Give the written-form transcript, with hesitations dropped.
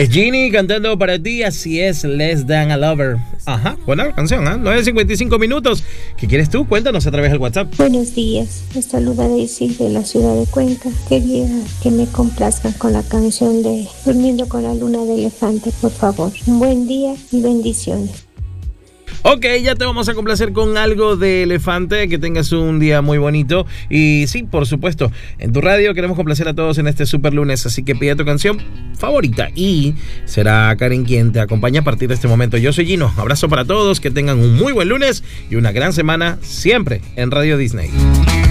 Es Ginny cantando para ti, así es, Less Than a Lover. Ajá, buena canción, 9:55 minutos. ¿Qué quieres tú? Cuéntanos a través del WhatsApp. Buenos días, me saluda Daisy de la ciudad de Cuenca. Quería que me complazcan con la canción de Durmiendo con la Luna de Elefante, por favor. Un buen día y bendiciones. Ok, ya te vamos a complacer con algo de Elefante, que tengas un día muy bonito. Y sí, por supuesto, en tu radio queremos complacer a todos en este super lunes, así que pide tu canción favorita y será Karen quien te acompaña a partir de este momento. Yo soy Gino, abrazo para todos, que tengan un muy buen lunes y una gran semana siempre en Radio Disney.